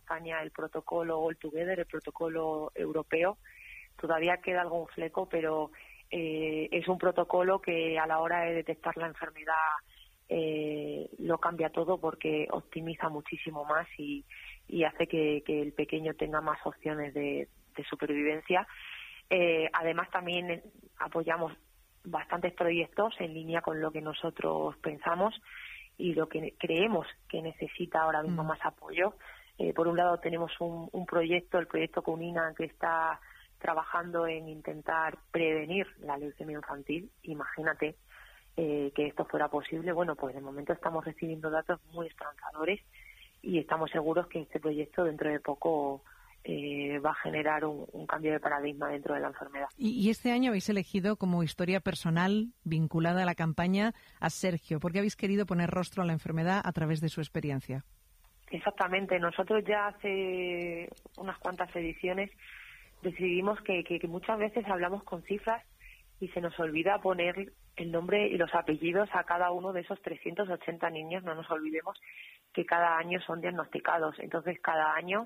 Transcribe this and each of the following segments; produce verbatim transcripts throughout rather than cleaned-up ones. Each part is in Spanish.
España el protocolo All Together, el protocolo europeo. Todavía queda algún fleco, pero eh, es un protocolo que a la hora de detectar la enfermedad eh, lo cambia todo, porque optimiza muchísimo más y, y hace que, que el pequeño tenga más opciones de, de supervivencia. Eh, además, también apoyamos bastantes proyectos en línea con lo que nosotros pensamos y lo que creemos que necesita ahora mismo mm. más apoyo. Eh, por un lado tenemos un, un proyecto, el proyecto Cunina, que está trabajando en intentar prevenir la leucemia infantil. Imagínate eh, que esto fuera posible. Bueno, pues de momento estamos recibiendo datos muy esperanzadores y estamos seguros que este proyecto dentro de poco Eh, va a generar un, un cambio de paradigma dentro de la enfermedad. Y, y este año habéis elegido como historia personal vinculada a la campaña a Sergio. ¿Por qué habéis querido poner rostro a la enfermedad a través de su experiencia? Exactamente. Nosotros ya hace unas cuantas ediciones decidimos que, que, que muchas veces hablamos con cifras y se nos olvida poner el nombre y los apellidos a cada uno de esos trescientos ochenta niños. No nos olvidemos que cada año son diagnosticados. Entonces, cada año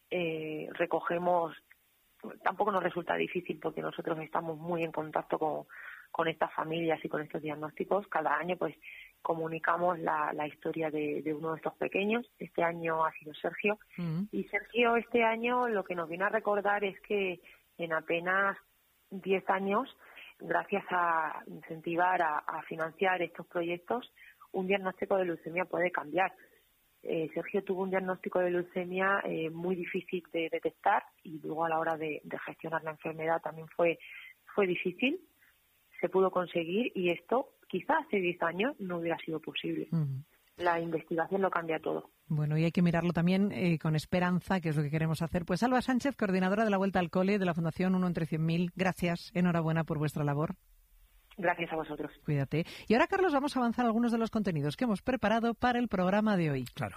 Eh, recogemos, tampoco nos resulta difícil porque nosotros estamos muy en contacto con, con estas familias y con estos diagnósticos. Cada año pues comunicamos la, la historia de, de uno de estos pequeños. Este año ha sido Sergio. Mm. Y Sergio este año lo que nos viene a recordar es que en apenas diez años, gracias a incentivar, a, a financiar estos proyectos, un diagnóstico de leucemia puede cambiar. Eh, Sergio tuvo un diagnóstico de leucemia eh, muy difícil de detectar y luego a la hora de, de gestionar la enfermedad también fue fue difícil. Se pudo conseguir y esto quizás hace diez años no hubiera sido posible. Uh-huh. La investigación lo cambia todo. Bueno, y hay que mirarlo también eh, con esperanza, que es lo que queremos hacer. Pues Alba Sánchez, coordinadora de la Vuelta al Cole de la Fundación uno entre cien mil, gracias, enhorabuena por vuestra labor. Gracias a vosotros. Cuídate. Y ahora, Carlos, vamos a avanzar algunos de los contenidos que hemos preparado para el programa de hoy. Claro.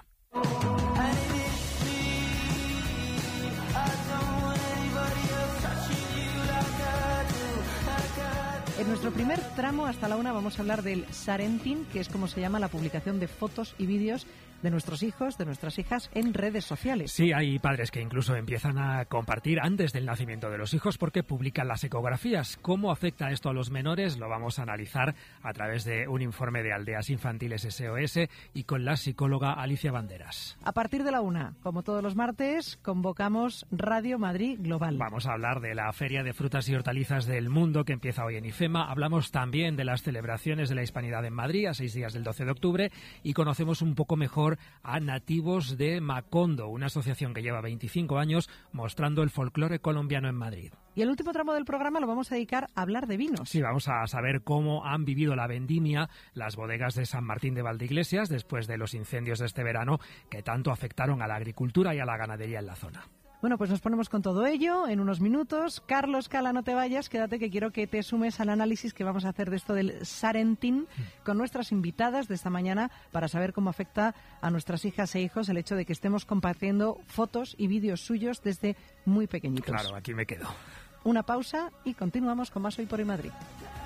En nuestro primer tramo, hasta la una, vamos a hablar del Sarentin, que es como se llama la publicación de fotos y vídeos de nuestros hijos, de nuestras hijas, en redes sociales. Sí, hay padres que incluso empiezan a compartir antes del nacimiento de los hijos porque publican las ecografías. ¿Cómo afecta esto a los menores? Lo vamos a analizar a través de un informe de Aldeas Infantiles S O S y con la psicóloga Alicia Banderas. A partir de la una, como todos los martes, convocamos Radio Madrid Global. Vamos a hablar de la Feria de Frutas y Hortalizas del Mundo que empieza hoy en IFEMA. Hablamos también de las celebraciones de la Hispanidad en Madrid a seis días del doce de octubre y conocemos un poco mejor a nativos de Macondo, una asociación que lleva veinticinco años mostrando el folclore colombiano en Madrid. Y el último tramo del programa lo vamos a dedicar a hablar de vinos. Sí, vamos a saber cómo han vivido la vendimia las bodegas de San Martín de Valdeiglesias después de los incendios de este verano que tanto afectaron a la agricultura y a la ganadería en la zona. Bueno, pues nos ponemos con todo ello en unos minutos. Carlos Cala, no te vayas, quédate que quiero que te sumes al análisis que vamos a hacer de esto del Sarentin con nuestras invitadas de esta mañana para saber cómo afecta a nuestras hijas e hijos el hecho de que estemos compartiendo fotos y vídeos suyos desde muy pequeñitos. Claro, aquí me quedo. Una pausa y continuamos con más Hoy por Hoy Madrid.